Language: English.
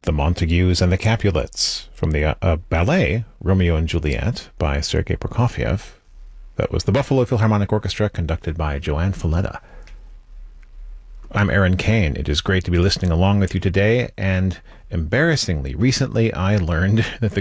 The Montagues and the Capulets from the ballet Romeo and Juliet by Sergei Prokofiev. That was the Buffalo Philharmonic Orchestra conducted by Joanne Falletta. I'm Aaron Kane. It is great to be listening along with you today, and embarrassingly, recently I learned that the